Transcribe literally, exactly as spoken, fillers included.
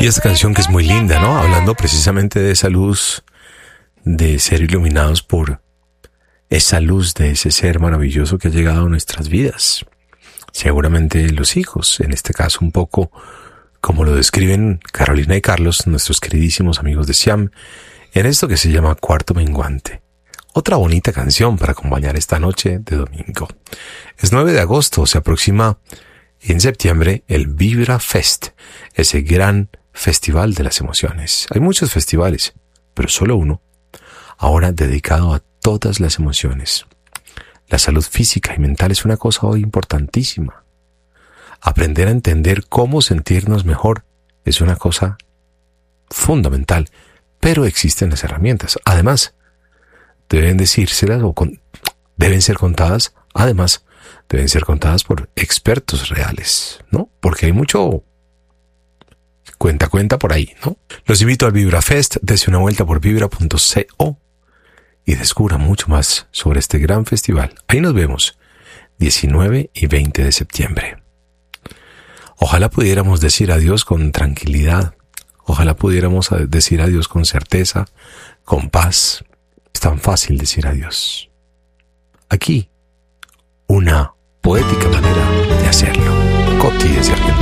Y esta canción que es muy linda, ¿no? Hablando precisamente de esa luz, de ser iluminados por esa luz de ese ser maravilloso que ha llegado a nuestras vidas. Seguramente los hijos, en este caso un poco como lo describen Carolina y Carlos, nuestros queridísimos amigos de Siam, en esto que se llama Cuarto Menguante. Otra bonita canción para acompañar esta noche de domingo. Es nueve de agosto, se aproxima en septiembre el Vibra Fest, ese gran festival de las emociones. Hay muchos festivales, pero solo uno, ahora dedicado a todas las emociones. La salud física y mental es una cosa hoy importantísima. Aprender a entender cómo sentirnos mejor es una cosa fundamental, pero existen las herramientas. Además, deben decírselas o con, deben ser contadas, además, deben ser contadas por expertos reales, ¿no? Porque hay mucho cuenta cuenta por ahí, ¿no? Los invito al Vibra Fest, dese una vuelta por vibra punto co y descubra mucho más sobre este gran festival. Ahí nos vemos, diecinueve y veinte de septiembre. Ojalá pudiéramos decir adiós con tranquilidad. Ojalá pudiéramos decir adiós con certeza, con paz. Es tan fácil decir adiós. Aquí, una poética manera de hacerlo. Coti desde Argentina.